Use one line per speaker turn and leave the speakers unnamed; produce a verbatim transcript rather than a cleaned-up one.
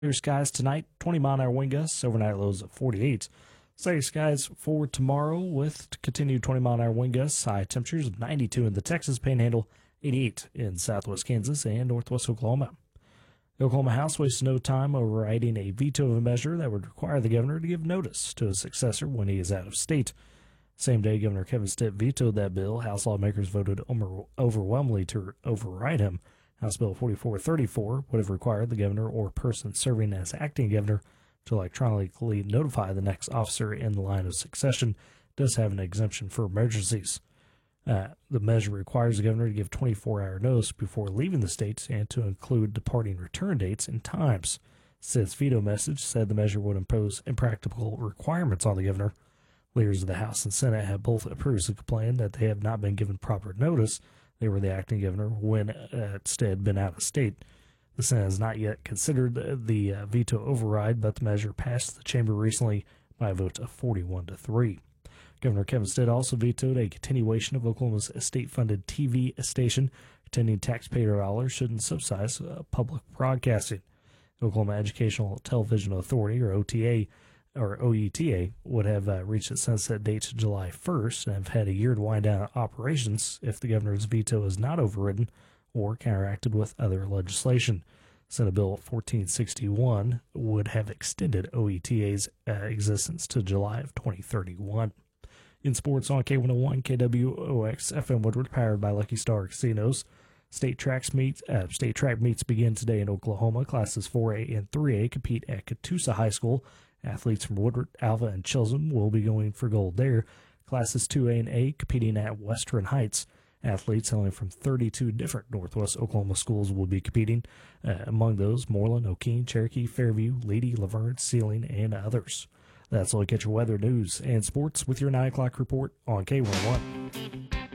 Clear skies tonight, twenty mile an hour wind gusts, overnight lows of forty-eight. Sunny skies for tomorrow with continued twenty mile an hour wind gusts, high temperatures of ninety-two in the Texas Panhandle, eighty-eight in southwest Kansas and northwest Oklahoma. The Oklahoma House wasted no time overriding a veto of a measure that would require the governor to give notice to his successor when he is out of state. Same day, Governor Kevin Stitt vetoed that bill. House lawmakers voted overwhelmingly to override him. House Bill forty-four thirty-four would have required the governor or person serving as acting governor to electronically notify the next officer in the line of succession. It does have an exemption for emergencies. Uh, the measure requires the governor to give twenty-four hour notice before leaving the state and to include departing return dates and times. Stitt's veto message said the measure would impose impractical requirements on the governor. Leaders of the House and Senate have both previously complained that they have not been given proper notice. They were the acting governor when uh, Stitt had been out of state. The Senate has not yet considered the, the uh, veto override, but the measure passed the chamber recently by a vote of forty-one to three. Governor Kevin Stitt also vetoed a continuation of Oklahoma's state-funded T V station, contending taxpayer dollars shouldn't subsidize uh, public broadcasting. The Oklahoma Educational Television Authority, or O T A, or O E T A, would have uh, reached its sunset date July first and have had a year to wind down operations if the governor's veto is not overridden or counteracted with other legislation. Senate Bill fourteen sixty-one would have extended O E T A's uh, existence to July of twenty thirty-one. In sports on K one oh one, K W O X F M Woodward, powered by Lucky Star Casinos. State tracks meet, uh, state track meets begin today in Oklahoma. Classes four A and three A compete at Catoosa High School. Athletes from Woodward, Alva, and Chisholm will be going for gold there. Classes two A and A competing at Western Heights. Athletes hailing from thirty-two different Northwest Oklahoma schools will be competing. Uh, among those, Moreland, O'Keene, Cherokee, Fairview, Leedy, Laverne, Sealing, and others. That's all. Get your weather, news, and sports with your nine o'clock report on K one oh one.